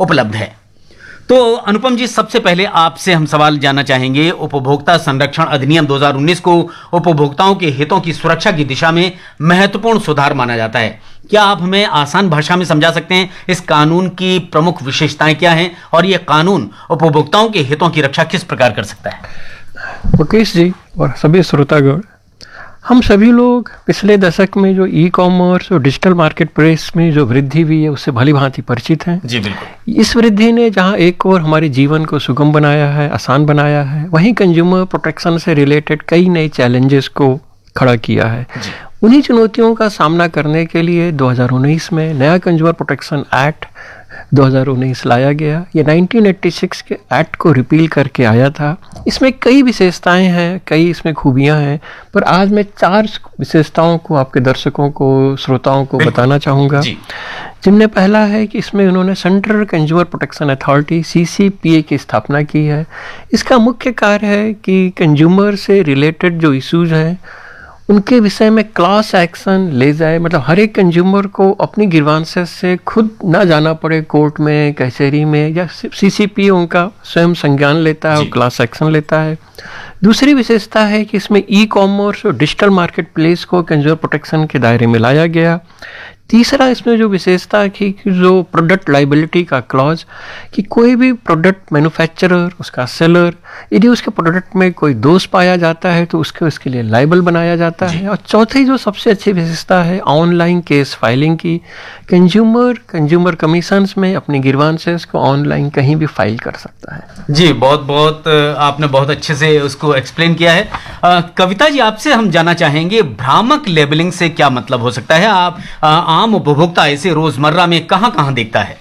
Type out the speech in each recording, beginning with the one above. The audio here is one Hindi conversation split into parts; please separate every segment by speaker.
Speaker 1: उपलब्ध है। तो अनुपम जी, सबसे पहले आपसे हम सवाल जानना चाहेंगे। उपभोक्ता संरक्षण अधिनियम 2019 को उपभोक्ताओं के हितों की सुरक्षा की दिशा में महत्वपूर्ण सुधार माना जाता है। क्या आप हमें आसान भाषा में समझा सकते हैं इस कानून की प्रमुख विशेषताएं क्या हैं और यह कानून उपभोक्ताओं के हितों की रक्षा किस प्रकार कर सकता है?
Speaker 2: मुकेश जी और सभी श्रोतागण, हम सभी लोग पिछले दशक में जो ई कॉमर्स और डिजिटल मार्केट प्लेस में जो वृद्धि हुई है उससे भली भांति परिचित हैं।
Speaker 1: जी बिल्कुल।
Speaker 2: इस वृद्धि ने जहां एक और हमारे जीवन को सुगम बनाया है, आसान बनाया है, वहीं कंज्यूमर प्रोटेक्शन से रिलेटेड कई नए चैलेंजेस को खड़ा किया है। उन्हीं चुनौतियों का सामना करने के लिए 2019 में नया कंज्यूमर प्रोटेक्शन एक्ट 2019 लाया गया। ये 1986 के एक्ट को रिपील करके आया था। इसमें कई विशेषताएं हैं, कई इसमें खूबियां हैं, पर आज मैं 4 विशेषताओं को आपके दर्शकों को, श्रोताओं को बताना चाहूँगा। जिनमें पहला है कि इसमें उन्होंने central consumer protection authority CCPA की स्थापना की है। इसका मुख्य कार्य है कि कंज्यूमर से रिलेटेड जो इश्यूज हैं उनके विषय में क्लास एक्शन ले जाए, मतलब हर एक कंज्यूमर को अपनी ग्रीवांसेस से खुद ना जाना पड़े कोर्ट में, कचहरी में, या CCPA उनका स्वयं संज्ञान लेता है और क्लास एक्शन लेता है। दूसरी विशेषता है कि इसमें ई कॉमर्स और डिजिटल मार्केट प्लेस को कंज्यूमर प्रोटेक्शन के दायरे में लाया गया। तीसरा इसमें जो विशेषता थी कि जो प्रोडक्ट लाइबिलिटी का क्लॉज, कि कोई भी प्रोडक्ट मैन्युफैक्चरर, उसका सेलर, यदि उसके प्रोडक्ट में कोई दोष पाया जाता है तो उसके लिए लाइबल बनाया जाता है। और चौथी जो सबसे अच्छी विशेषता है ऑनलाइन केस फाइलिंग की। कंज्यूमर कमीशंस में अपनी ग्रीवांसेस को ऑनलाइन कहीं भी फाइल कर सकता है।
Speaker 1: जी, बहुत बहुत आपने बहुत अच्छे से उसको एक्सप्लेन किया है। कविता जी, आपसे हम जानना चाहेंगे भ्रामक लेबलिंग से क्या मतलब हो सकता है? आप आम उपभोक्ता इसे रोजमर्रा में कहां देखता है?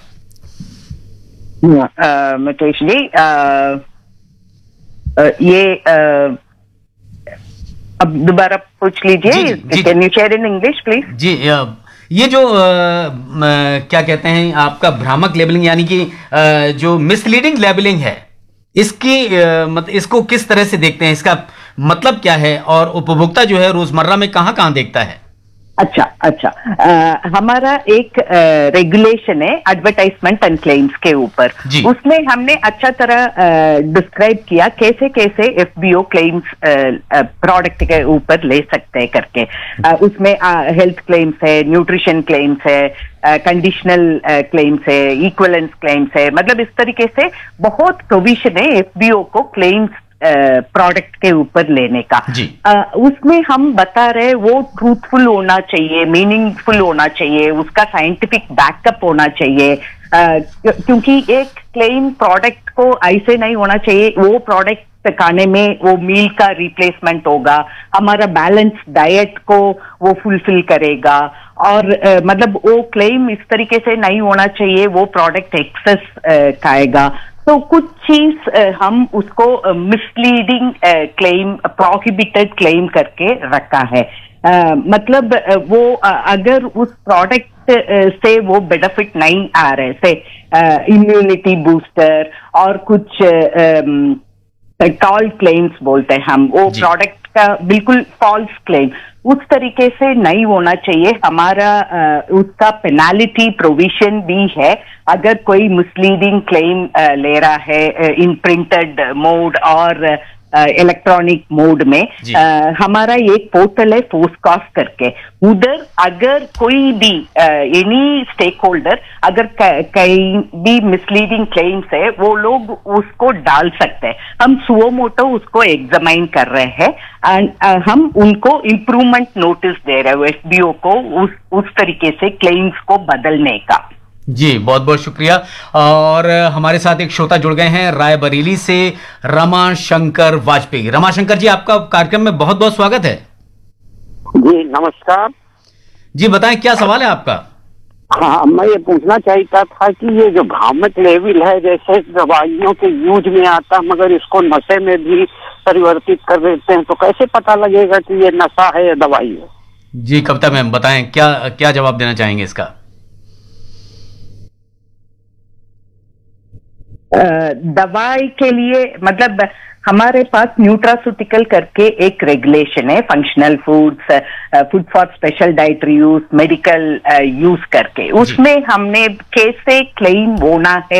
Speaker 3: मुकेश जी, ये अब दोबारा पूछ लीजिए। Can you share in English please? जी,
Speaker 1: ये जो क्या कहते हैं आपका भ्रामक लेबलिंग, यानी कि जो मिसलीडिंग लेबलिंग है, इसकी इसको किस तरह से देखते हैं? इसका मतलब क्या है और उपभोक्ता जो है रोजमर्रा में कहां देखता है?
Speaker 3: अच्छा, हमारा एक रेगुलेशन है एडवर्टाइजमेंट एंड क्लेम्स के ऊपर। उसमें हमने अच्छा तरह डिस्क्राइब किया कैसे कैसे FBO क्लेम्स प्रोडक्ट के ऊपर ले सकते हैं करके। उसमें हेल्थ क्लेम्स है, न्यूट्रिशन क्लेम्स है, कंडीशनल क्लेम्स है, इक्विवेलेंस क्लेम्स है। मतलब इस तरीके से बहुत प्रोविजन है FBO को क्लेम्स प्रोडक्ट के ऊपर लेने का। उसमें हम बता रहे वो ट्रूथफुल होना चाहिए, मीनिंगफुल होना चाहिए, उसका साइंटिफिक बैकअप होना चाहिए। क्योंकि एक क्लेम प्रोडक्ट को ऐसे नहीं होना चाहिए वो प्रोडक्ट खाने में वो मील का रिप्लेसमेंट होगा, हमारा बैलेंस डाइट को वो फुलफिल करेगा। और मतलब वो क्लेम इस तरीके से नहीं होना चाहिए वो प्रोडक्ट एक्सेस खाएगा। तो कुछ चीज हम उसको मिसलीडिंग क्लेम, प्रोहिबिटेड क्लेम करके रखा है। मतलब वो अगर उस प्रोडक्ट से वो बेनिफिट नहीं आ रहे, से इम्यूनिटी बूस्टर और कुछ टॉल क्लेम्स बोलते हैं हम, वो प्रोडक्ट का बिल्कुल फॉल्स क्लेम, उस तरीके से नहीं होना चाहिए। हमारा उसका पेनाल्टी प्रोविजन भी है अगर कोई मिसलीडिंग क्लेम ले रहा है इन प्रिंटेड मोड और इलेक्ट्रॉनिक मोड में। हमारा एक पोर्टल है फोर्सकास्ट करके, उधर अगर कोई भी एनी स्टेक होल्डर अगर कहीं भी मिसलीडिंग क्लेम्स है वो लोग उसको डाल सकते हैं। हम सुओ मोटो उसको एग्जामाइन कर रहे हैं एंड हम उनको इम्प्रूवमेंट नोटिस दे रहे हैं FBO को उस तरीके से क्लेम्स को बदलने का।
Speaker 1: जी, बहुत बहुत शुक्रिया। और हमारे साथ एक श्रोता जुड़ गए हैं रायबरेली से, रमाशंकर वाजपेयी। रमाशंकर जी, आपका कार्यक्रम में बहुत बहुत स्वागत है।
Speaker 4: जी नमस्कार
Speaker 1: जी, बताएं क्या सवाल है आपका?
Speaker 4: हाँ, मैं ये पूछना चाहता था कि ये जो भ्रामक लेबल है, जैसे दवाइयों के यूज में आता मगर इसको नशे में भी परिवर्तित कर देते हैं, तो कैसे पता लगेगा कि ये नशा है या दवाई है?
Speaker 1: जी कविता मैम, बताएं क्या जवाब देना चाहेंगे इसका?
Speaker 3: दवाई के लिए मतलब हमारे पास न्यूट्रास्यूटिकल करके एक रेगुलेशन है, functional foods, food for special dietary use, medical use करके, उसमें हमने कैसे क्लेम होना है